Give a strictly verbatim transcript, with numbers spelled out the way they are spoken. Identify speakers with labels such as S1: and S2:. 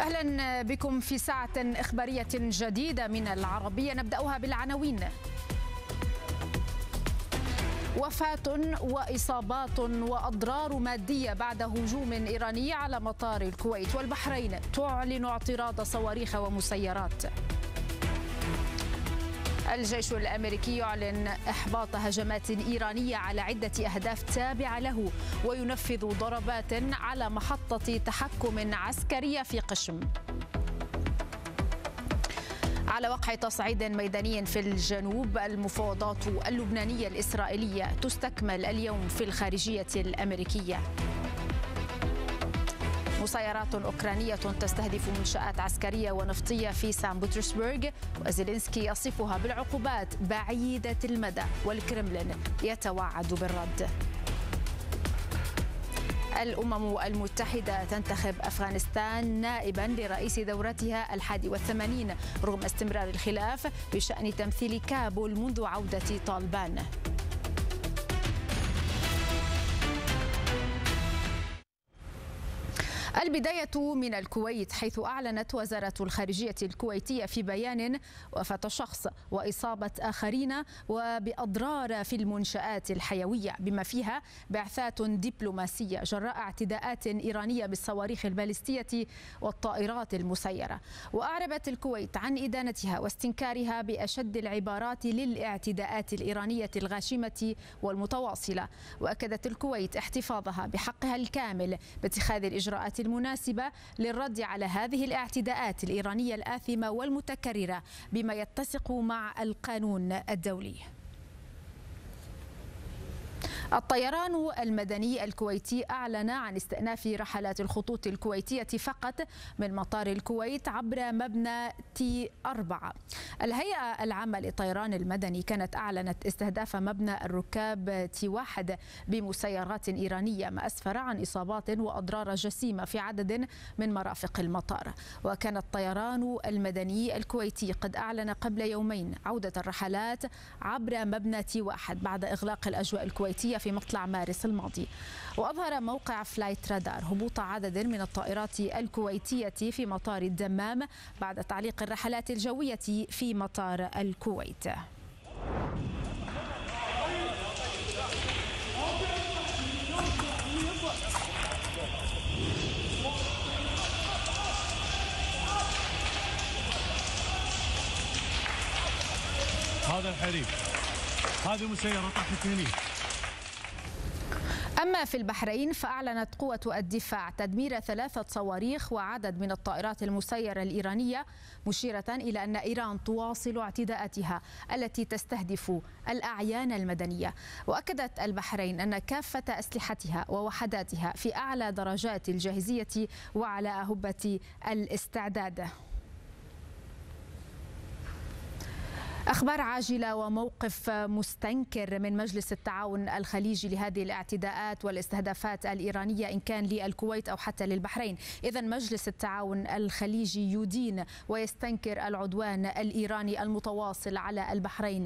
S1: أهلا بكم في ساعة إخبارية جديدة من العربية، نبدأها بالعناوين. وفاة وإصابات وأضرار مادية بعد هجوم إيراني على مطار الكويت، والبحرين تعلن اعتراض صواريخ ومسيرات. الجيش الأمريكي يعلن إحباط هجمات إيرانية على عدة أهداف تابعة له، وينفذ ضربات على محطة تحكم عسكرية في قشم. على وقع تصعيد ميداني في الجنوب، المفاوضات اللبنانية الإسرائيلية تستكمل اليوم في الخارجية الأمريكية. مسيرات أوكرانية تستهدف منشآت عسكرية ونفطية في سان بطرسبرغ، وزيلينسكي يصفها بالعقوبات بعيدة المدى، والكرملين يتوعد بالرد. الأمم المتحدة تنتخب أفغانستان نائبا لرئيس دورتها الحادي والثمانين رغم استمرار الخلاف بشأن تمثيل كابول منذ عودة طالبان. البداية من الكويت، حيث أعلنت وزارة الخارجية الكويتية في بيان وفاة شخص وإصابة آخرين وبأضرار في المنشآت الحيوية، بما فيها بعثات دبلوماسية جراء اعتداءات إيرانية بالصواريخ البالستية والطائرات المسيرة. وأعربت الكويت عن إدانتها واستنكارها بأشد العبارات للاعتداءات الإيرانية الغاشمة والمتواصلة. وأكدت الكويت احتفاظها بحقها الكامل باتخاذ الإجراءات المناسبة للرد على هذه الاعتداءات الإيرانية الآثمة والمتكررة بما يتسق مع القانون الدولي. الطيران المدني الكويتي أعلن عن استئناف رحلات الخطوط الكويتية فقط من مطار الكويت عبر مبنى تي أربعة. الهيئة العامة للطيران المدني كانت أعلنت استهداف مبنى الركاب تي واحد بمسيرات إيرانية، ما أسفر عن إصابات وأضرار جسيمة في عدد من مرافق المطار. وكان الطيران المدني الكويتي قد أعلن قبل يومين عودة الرحلات عبر مبنى تي واحد بعد إغلاق الأجواء الكويتية في مطلع مارس الماضي. وأظهر موقع فلايت رادار هبوط عدد من الطائرات الكويتية في مطار الدمام بعد تعليق الرحلات الجوية في مطار الكويت.
S2: هذا الحريق، هذه مسيرة طاحت هني.
S1: أما في البحرين فأعلنت قوة الدفاع تدمير ثلاثة صواريخ وعدد من الطائرات المسيرة الإيرانية، مشيرة إلى أن إيران تواصل اعتداءاتها التي تستهدف الأعيان المدنية. وأكدت البحرين أن كافة أسلحتها ووحداتها في أعلى درجات الجاهزية وعلى أهبة الاستعداد. أخبار عاجلة وموقف مستنكر من مجلس التعاون الخليجي لهذه الاعتداءات والاستهدافات الإيرانية إن كان للكويت أو حتى للبحرين. إذن مجلس التعاون الخليجي يدين ويستنكر العدوان الإيراني المتواصل على البحرين